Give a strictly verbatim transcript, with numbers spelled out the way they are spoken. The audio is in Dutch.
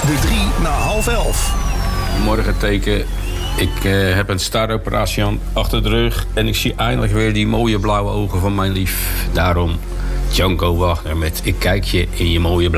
De drie na half elf. Morgen teken. Ik uh, heb een staroperatie achter de rug. En ik zie eindelijk weer die mooie blauwe ogen van mijn lief. Daarom Django Wagner met Ik kijk je in je mooie blauwe